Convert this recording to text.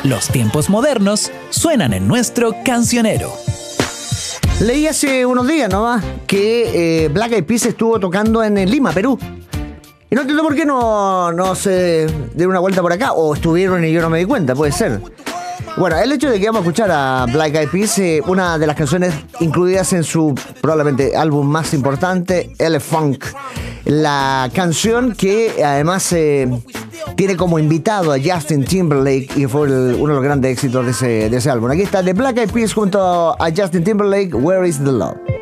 Los tiempos modernos suenan en nuestro cancionero. Leí hace unos días nomás que Black Eyed Peas estuvo tocando en Lima, Perú. Y no entiendo por qué no se dieron una vuelta por acá. O estuvieron y yo no me di cuenta, puede ser. Bueno, el hecho de que vamos a escuchar a Black Eyed Peas, una de las canciones incluidas en su probablemente álbum más importante, Ele-Funk. La canción que además tiene como invitado a Justin Timberlake y fue uno de los grandes éxitos de ese álbum. Aquí está The Black Eyed Peas junto a Justin Timberlake, Where is the Love?